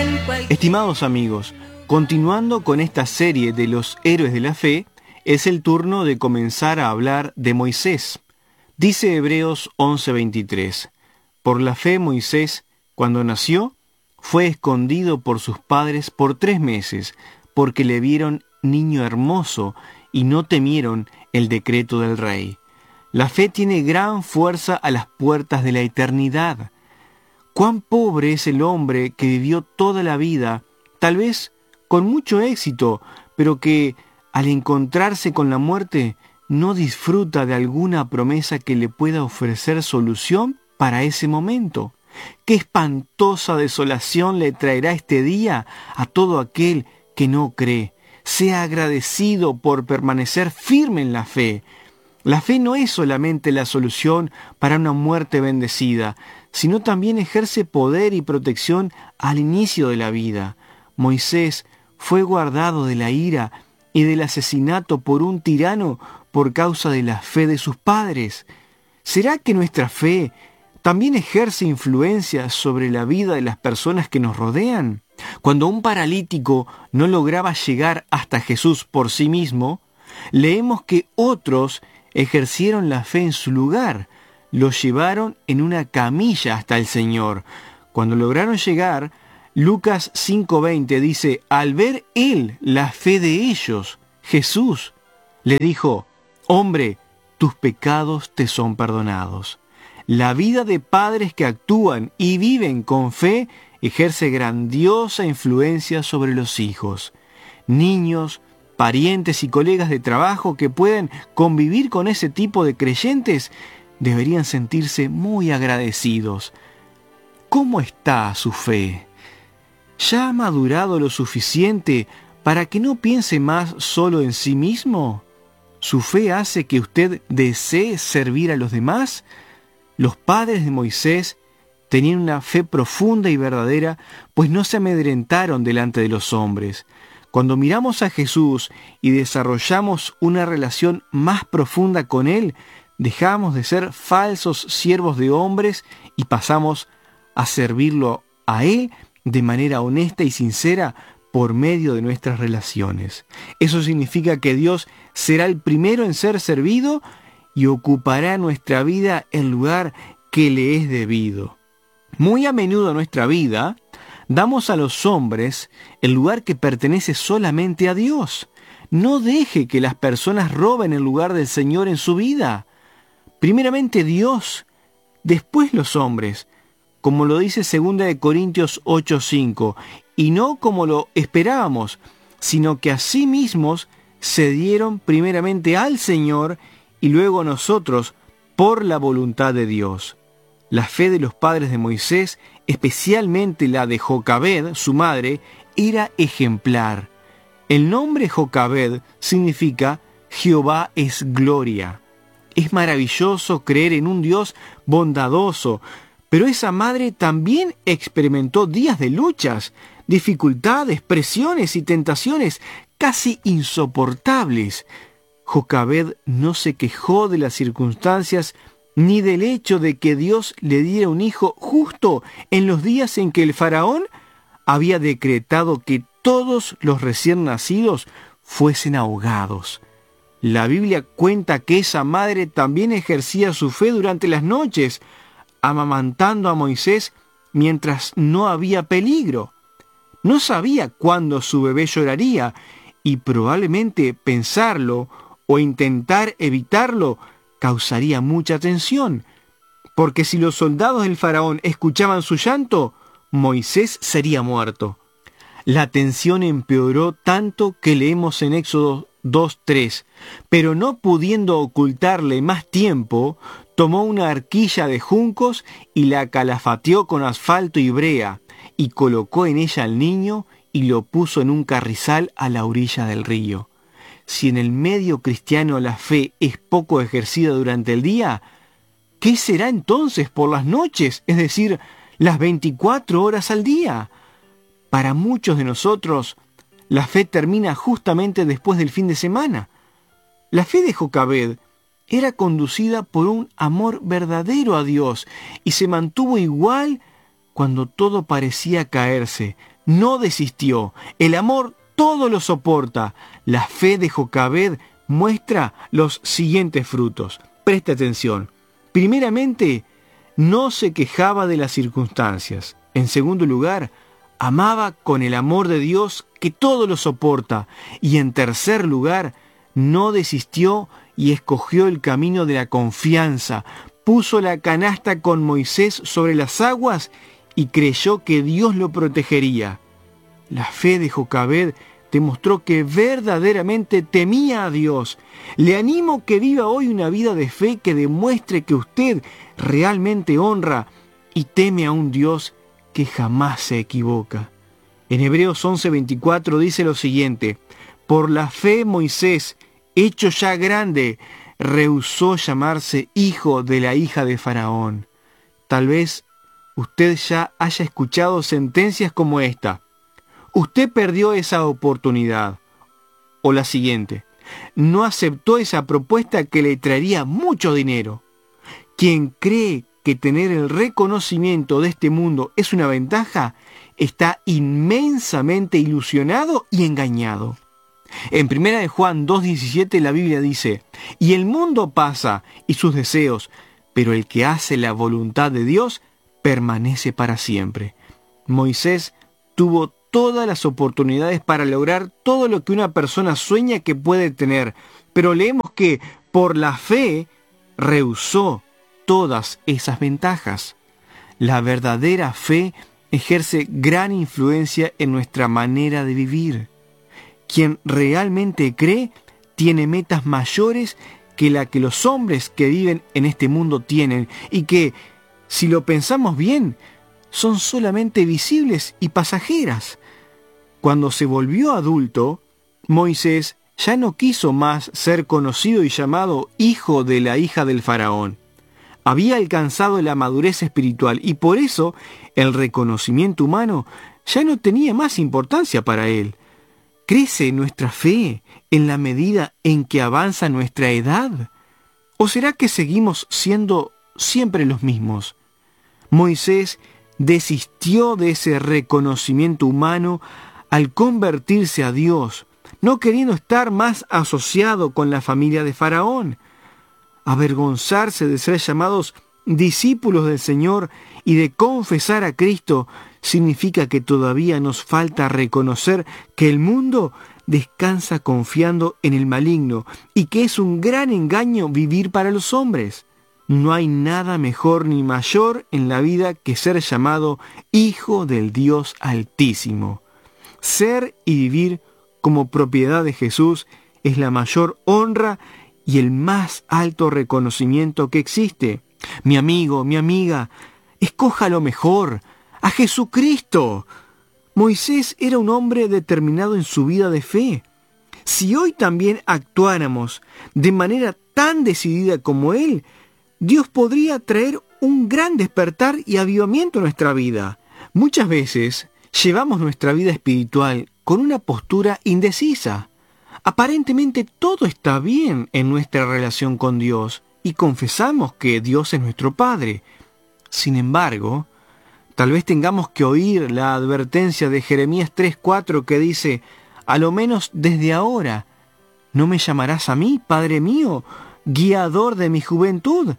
Estimados amigos, continuando con esta serie de los héroes de la fe, es el turno de comenzar a hablar de Moisés. Dice Hebreos 11:23, por la fe Moisés, cuando nació, fue escondido por sus padres por 3 meses, porque le vieron niño hermoso y no temieron el decreto del rey. La fe tiene gran fuerza a las puertas de la eternidad. Cuán pobre es el hombre que vivió toda la vida, tal vez con mucho éxito, pero que al encontrarse con la muerte no disfruta de alguna promesa que le pueda ofrecer solución para ese momento. Qué espantosa desolación le traerá este día a todo aquel que no cree. Sea agradecido por permanecer firme en la fe. La fe no es solamente la solución para una muerte bendecida, sino también ejerce poder y protección al inicio de la vida. Moisés fue guardado de la ira y del asesinato por un tirano por causa de la fe de sus padres. ¿Será que nuestra fe también ejerce influencia sobre la vida de las personas que nos rodean? Cuando un paralítico no lograba llegar hasta Jesús por sí mismo, leemos que otros ejercieron la fe en su lugar, lo llevaron en una camilla hasta el Señor. Cuando lograron llegar, Lucas 5:20 dice, al ver él la fe de ellos, Jesús le dijo, hombre, tus pecados te son perdonados. La vida de padres que actúan y viven con fe ejerce grandiosa influencia sobre los hijos. Niños, parientes y colegas de trabajo que pueden convivir con ese tipo de creyentes deberían sentirse muy agradecidos. ¿Cómo está su fe? ¿Ya ha madurado lo suficiente para que no piense más solo en sí mismo? ¿Su fe hace que usted desee servir a los demás? Los padres de Moisés tenían una fe profunda y verdadera, pues no se amedrentaron delante de los hombres. Cuando miramos a Jesús y desarrollamos una relación más profunda con Él, dejamos de ser falsos siervos de hombres y pasamos a servirlo a Él de manera honesta y sincera por medio de nuestras relaciones. Eso significa que Dios será el primero en ser servido y ocupará en nuestra vida el lugar que le es debido. Muy a menudo en nuestra vida damos a los hombres el lugar que pertenece solamente a Dios. No deje que las personas roben el lugar del Señor en su vida. Primeramente Dios, después los hombres, como lo dice 2 Corintios 8:5, y no como lo esperábamos, sino que a sí mismos se dieron primeramente al Señor y luego nosotros por la voluntad de Dios. La fe de los padres de Moisés, especialmente la de Jocabed, su madre, era ejemplar. El nombre Jocabed significa Jehová es gloria. Es maravilloso creer en un Dios bondadoso, pero esa madre también experimentó días de luchas, dificultades, presiones y tentaciones casi insoportables. Jocabed no se quejó de las circunstancias ni del hecho de que Dios le diera un hijo justo en los días en que el faraón había decretado que todos los recién nacidos fuesen ahogados. La Biblia cuenta que esa madre también ejercía su fe durante las noches, amamantando a Moisés mientras no había peligro. No sabía cuándo su bebé lloraría y probablemente pensarlo o intentar evitarlo causaría mucha tensión, porque si los soldados del faraón escuchaban su llanto, Moisés sería muerto. La tensión empeoró tanto que leemos en Éxodo 2:3, pero no pudiendo ocultarle más tiempo, tomó una arquilla de juncos y la calafateó con asfalto y brea, y colocó en ella al niño y lo puso en un carrizal a la orilla del río. Si en el medio cristiano la fe es poco ejercida durante el día, ¿qué será entonces por las noches, es decir, las 24 horas al día? Para muchos de nosotros, la fe termina justamente después del fin de semana. La fe de Jocabed era conducida por un amor verdadero a Dios y se mantuvo igual cuando todo parecía caerse, no desistió. El amor todo lo soporta. La fe de Jocabed muestra los siguientes frutos. Preste atención. Primeramente, no se quejaba de las circunstancias. En segundo lugar, amaba con el amor de Dios que todo lo soporta. Y en tercer lugar, no desistió y escogió el camino de la confianza. Puso la canasta con Moisés sobre las aguas y creyó que Dios lo protegería. La fe de Jocabed demostró que verdaderamente temía a Dios. Le animo que viva hoy una vida de fe que demuestre que usted realmente honra y teme a un Dios que jamás se equivoca. En Hebreos 11:24 dice lo siguiente: por la fe Moisés, hecho ya grande, rehusó llamarse hijo de la hija de Faraón. Tal vez usted ya haya escuchado sentencias como esta: usted perdió esa oportunidad. O la siguiente: no aceptó esa propuesta que le traería mucho dinero. Quien cree que tener el reconocimiento de este mundo es una ventaja, está inmensamente ilusionado y engañado. En 1 Juan 2:17 la Biblia dice: y el mundo pasa y sus deseos, pero el que hace la voluntad de Dios permanece para siempre. Moisés tuvo todas las oportunidades para lograr todo lo que una persona sueña que puede tener, pero leemos que por la fe rehusó todas esas ventajas. La verdadera fe ejerce gran influencia en nuestra manera de vivir. Quien realmente cree tiene metas mayores que la que los hombres que viven en este mundo tienen y que, si lo pensamos bien, son solamente visibles y pasajeras. Cuando se volvió adulto, Moisés ya no quiso más ser conocido y llamado hijo de la hija del faraón. Había alcanzado la madurez espiritual y por eso el reconocimiento humano ya no tenía más importancia para él. ¿Crece nuestra fe en la medida en que avanza nuestra edad? ¿O será que seguimos siendo siempre los mismos? Moisés desistió de ese reconocimiento humano al convertirse a Dios, no queriendo estar más asociado con la familia de Faraón. Avergonzarse de ser llamados discípulos del Señor y de confesar a Cristo significa que todavía nos falta reconocer que el mundo descansa confiando en el maligno y que es un gran engaño vivir para los hombres. No hay nada mejor ni mayor en la vida que ser llamado hijo del Dios Altísimo. Ser y vivir como propiedad de Jesús es la mayor honra y el más alto reconocimiento que existe. Mi amigo, mi amiga, escoja lo mejor, a Jesucristo. Moisés era un hombre determinado en su vida de fe. Si hoy también actuáramos de manera tan decidida como él, Dios podría traer un gran despertar y avivamiento a nuestra vida. Muchas veces llevamos nuestra vida espiritual con una postura indecisa. Aparentemente todo está bien en nuestra relación con Dios y confesamos que Dios es nuestro Padre. Sin embargo, tal vez tengamos que oír la advertencia de Jeremías 3:4 que dice: a lo menos desde ahora, ¿no me llamarás a mí, Padre mío, guiador de mi juventud?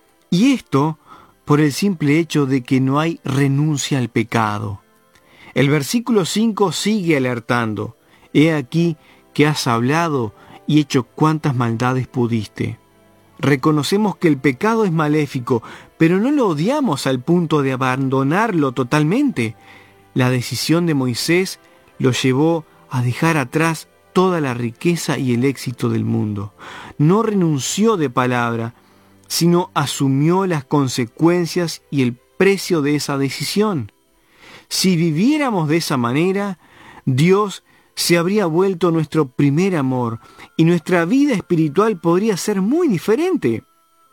Y esto por el simple hecho de que no hay renuncia al pecado. El versículo 5 sigue alertando: he aquí que has hablado y hecho cuantas maldades pudiste. Reconocemos que el pecado es maléfico, pero no lo odiamos al punto de abandonarlo totalmente. La decisión de Moisés lo llevó a dejar atrás toda la riqueza y el éxito del mundo. No renunció de palabra, sino asumió las consecuencias y el precio de esa decisión. Si viviéramos de esa manera, Dios se habría vuelto nuestro primer amor y nuestra vida espiritual podría ser muy diferente.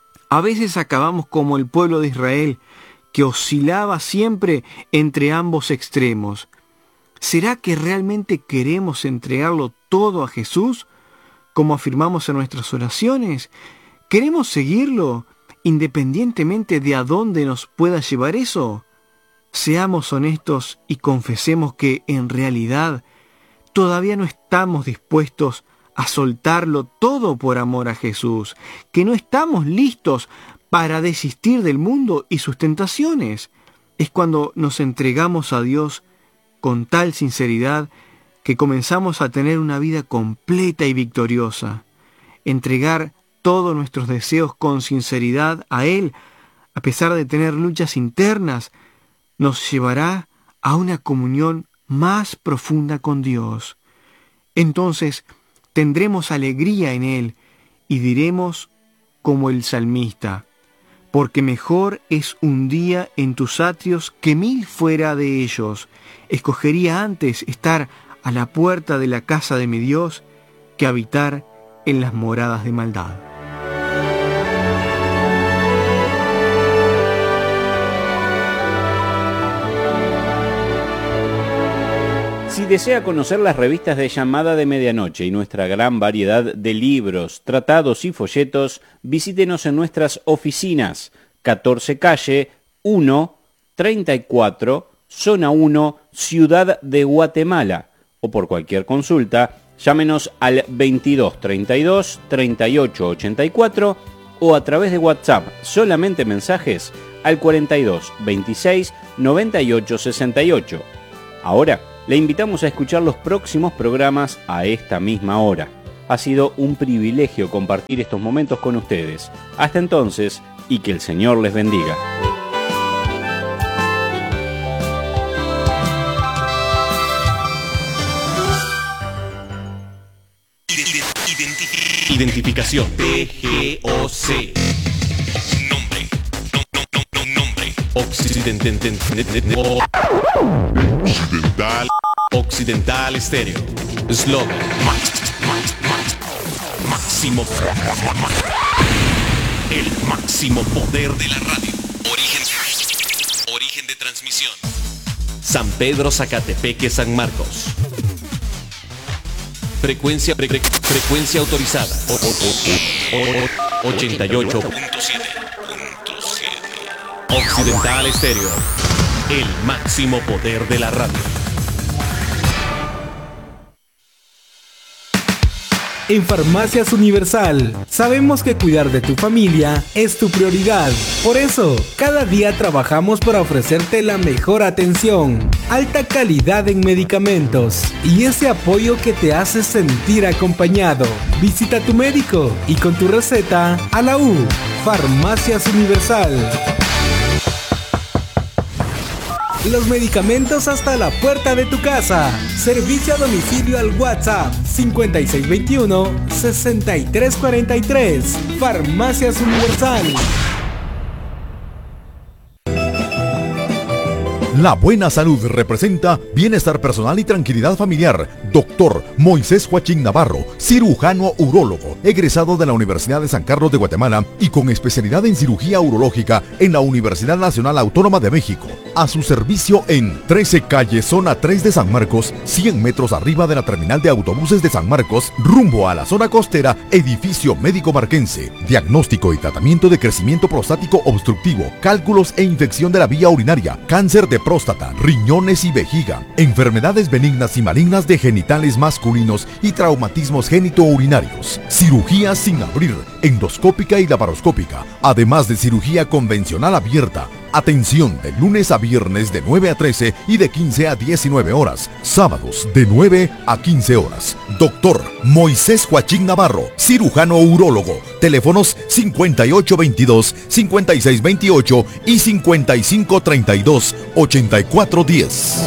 A veces acabamos como el pueblo de Israel, que oscilaba siempre entre ambos extremos. ¿Será que realmente queremos entregarlo todo a Jesús, como afirmamos en nuestras oraciones? ¿Queremos seguirlo independientemente de a dónde nos pueda llevar eso? seamos honestos y confesemos que en realidad todavía no estamos dispuestos a soltarlo todo por amor a Jesús, que no estamos listos para desistir del mundo y sus tentaciones. Es cuando nos entregamos a Dios con tal sinceridad que comenzamos a tener una vida completa y victoriosa. Entregar todos nuestros deseos con sinceridad a Él, a pesar de tener luchas internas, nos llevará a una comunión más profunda con Dios. Entonces tendremos alegría en Él y diremos como el salmista: porque mejor es un día en tus atrios que 1000 fuera de ellos. Escogería antes estar a la puerta de la casa de mi Dios que habitar en las moradas de maldad. Si desea conocer las revistas de Llamada de Medianoche y nuestra gran variedad de libros, tratados y folletos, visítenos en nuestras oficinas, 14 calle 1, 34, zona 1, Ciudad de Guatemala, o por cualquier consulta, llámenos al 22 32 38 84 o a través de WhatsApp, solamente mensajes, al 42 26 98 68. Ahora, le invitamos a escuchar los próximos programas a esta misma hora. Ha sido un privilegio compartir estos momentos con ustedes. Hasta entonces, y que el Señor les bendiga. Identificación. PGOC. Nombre. Occidental Estéreo. Slogan. Máximo. El máximo poder de la radio. Origen de transmisión. San Pedro Zacatepeque, San Marcos. Frecuencia autorizada. 88.7. Occidental Estéreo. El máximo poder de la radio. En Farmacias Universal, sabemos que cuidar de tu familia es tu prioridad. Por eso, cada día trabajamos para ofrecerte la mejor atención, alta calidad en medicamentos y ese apoyo que te hace sentir acompañado. Visita a tu médico y con tu receta a la U. Farmacias Universal. Los medicamentos hasta la puerta de tu casa. Servicio a domicilio al WhatsApp 5621-6343. Farmacias Universal. La buena salud representa bienestar personal y tranquilidad familiar. Doctor Moisés Joachín Navarro, cirujano urólogo, egresado de la Universidad de San Carlos de Guatemala y con especialidad en cirugía urológica en la Universidad Nacional Autónoma de México. A su servicio en 13 calle, zona 3 de San Marcos, 100 metros arriba de la terminal de autobuses de San Marcos, rumbo a la zona costera, edificio médico marquense. Diagnóstico y tratamiento de crecimiento prostático obstructivo, cálculos e infección de la vía urinaria, cáncer de próstata, riñones y vejiga, enfermedades benignas y malignas de genitales masculinos y traumatismos genitourinarios, cirugía sin abrir, endoscópica y laparoscópica, además de cirugía convencional abierta. Atención de lunes a viernes de 9 a 13 y de 15 a 19 horas. Sábados de 9 a 15 horas. Doctor Moisés Joachín Navarro, cirujano urólogo. Teléfonos 5822-5628 y 5532-8410.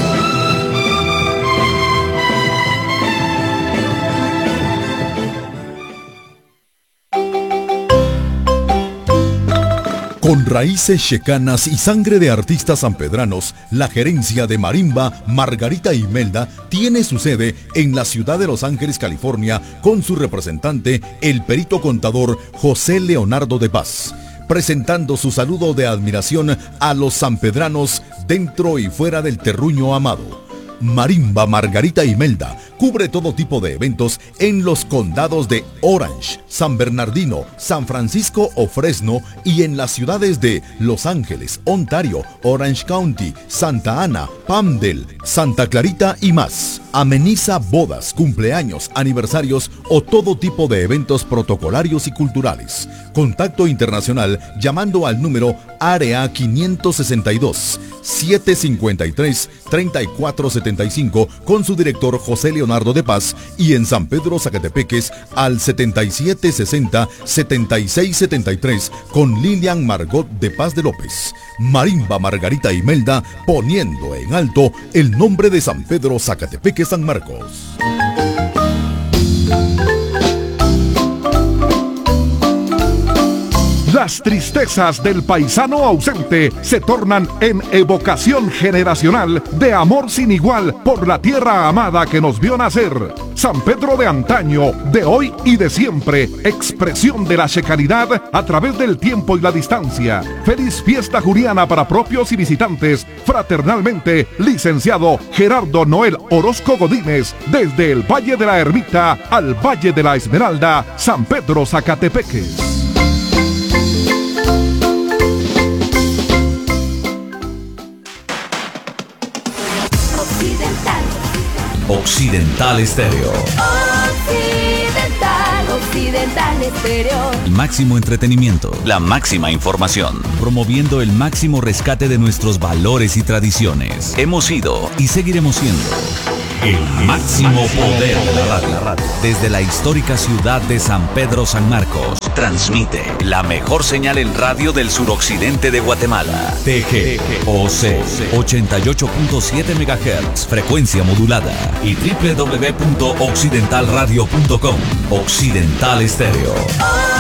Con raíces checanas y sangre de artistas sanpedranos, la gerencia de Marimba Margarita Imelda tiene su sede en la ciudad de Los Ángeles, California, con su representante, el perito contador José Leonardo de Paz, presentando su saludo de admiración a los sanpedranos dentro y fuera del terruño amado. Marimba Margarita Imelda cubre todo tipo de eventos en los condados de Orange, San Bernardino, San Francisco o Fresno y en las ciudades de Los Ángeles, Ontario, Orange County, Santa Ana, Palmdale, Santa Clarita y más. Ameniza bodas, cumpleaños, aniversarios o todo tipo de eventos protocolarios y culturales. Contacto internacional llamando al número área 562 753 3475 con su director José Leonardo de Paz y en San Pedro Zacatepeques al 7760 7673 con Lilian Margot de Paz de López. Marimba Margarita Imelda poniendo en alto el nombre de San Pedro Zacatepeques San Marcos. Las tristezas del paisano ausente se tornan en evocación generacional de amor sin igual por la tierra amada que nos vio nacer. San Pedro de antaño, de hoy y de siempre, expresión de la checanidad a través del tiempo y la distancia. Feliz fiesta juliana para propios y visitantes. Fraternalmente, licenciado Gerardo Noel Orozco Godínez, desde el Valle de la Ermita al Valle de la Esmeralda, San Pedro Zacatepeques. Occidental Estéreo. Occidental Estéreo. El máximo entretenimiento, la máxima información, promoviendo el máximo rescate de nuestros valores y tradiciones. Hemos sido y seguiremos siendo el máximo poder de la radio. Desde la histórica ciudad de San Pedro San Marcos, transmite la mejor señal en radio del suroccidente de Guatemala. TGOC 88.7 MHz, frecuencia modulada, y www.occidentalradio.com. Occidental Estéreo.